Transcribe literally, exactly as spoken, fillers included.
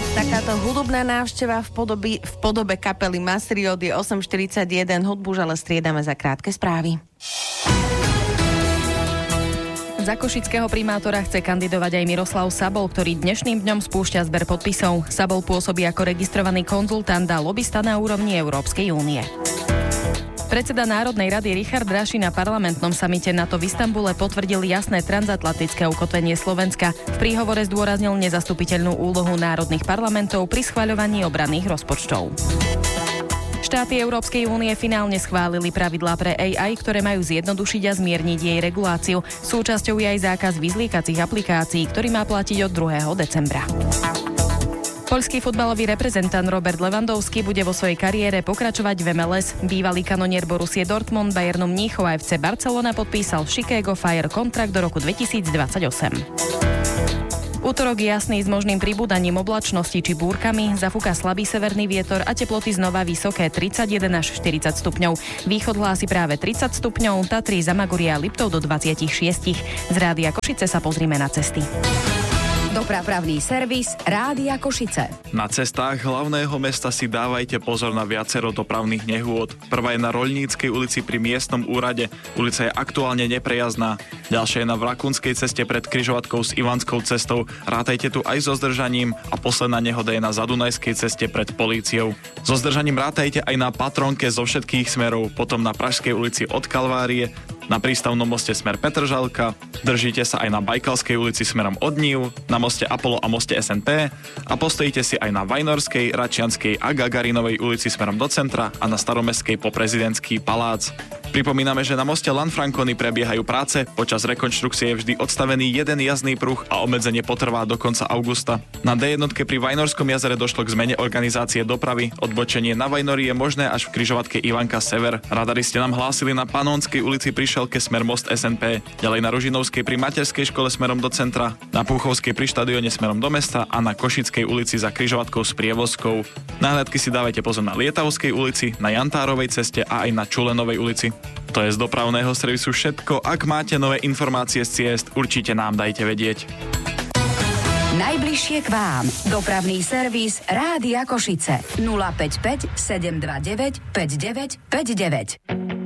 Takáto hudobná návšteva v podobe, v podobe kapely Masriot je osem štyridsaťjeden. Hudbu ale striedame za krátke správy. Za košického primátora chce kandidovať aj Miroslav Sabol, ktorý dnešným dňom spúšťa zber podpisov. Sabol pôsobí ako registrovaný konzultant a lobista na úrovni Európskej únie. Predseda Národnej rady Richard Raši na parlamentnom samite NATO v Istanbule potvrdil jasné transatlantické ukotvenie Slovenska. V príhovore zdôraznil nezastupiteľnú úlohu národných parlamentov pri schvaľovaní obranných rozpočtov. Štáty Európskej únie finálne schválili pravidlá pre á í, ktoré majú zjednodušiť a zmierniť jej reguláciu. Súčasťou je aj zákaz vyzliekacích aplikácií, ktorý má platiť od druhého decembra. Poľský futbalový reprezentant Robert Lewandowski bude vo svojej kariére pokračovať v em el es. Bývalý kanonier Borussie Dortmund, Bayernu Mníchov a ef cé Barcelona podpísal v Chicago Fire kontrakt do roku dvetisícdvadsaťosem. Útorok je jasný s možným pribúdaním oblačnosti či búrkami, zafúka slabý severný vietor a teploty znova vysoké tridsaťjeden až štyridsať stupňov. Východ hlási práve tridsať stupňov, Tatry, Zamagoria a Liptov do dvadsaťšesť. Z Rádia Košice sa pozrime na cesty. Dopravný servis Rádia Košice. Na cestách hlavného mesta si dávajte pozor na viacero dopravných nehôd. Prvá je na Roľníckej ulici pri miestnom úrade. Ulica je aktuálne neprejazdná. Ďalšia je na Vrakunskej ceste pred križovatkou s Ivanskou cestou. Rátajte tu aj so zdržaním a posledná nehoda je na Zadunajskej ceste pred políciou. So zdržaním rátajte aj na Patronke zo všetkých smerov, potom na Pražskej ulici od Kalvárie, na Prístavnom moste smer Petržalka, držíte sa aj na Bajkalskej ulici smerom od Nív, na moste Apollo a moste es en pé a postojíte si aj na Vajnorskej, Račianskej a Gagarinovej ulici smerom do centra a na Staromestskej po Prezidentský palác. Pripomíname, že na moste Lanfranconi prebiehajú práce, počas rekonštrukcie je vždy odstavený jeden jazdný pruh a obmedzenie potrvá do konca augusta. Na dé jednotke pri Vajnorskom jazere došlo k zmene organizácie dopravy, odbočenie na Vajnori je možné až v križovatke Ivanka Sever. Radari ste nám hlásili na Panonskej ulici pri Šelke smer most es en pé, ďalej na Ružinovskej pri Materskej škole smerom do centra, na Púchovskej pri štadióne smerom do mesta a na Košickej ulici za križovatkou s prievozkou. Na hľadky si dávajte pozor na Lietavskej ulici, na Jantárovej ceste a aj na Čulenovej ulici. To je z dopravného servisu všetko. Ak máte nové informácie z ciest, určite nám dajte vedieť. Najbližšie k vám. Dopravný servis Rádia Košice. nula päť päť sedem dva deväť päť deväť päť deväť.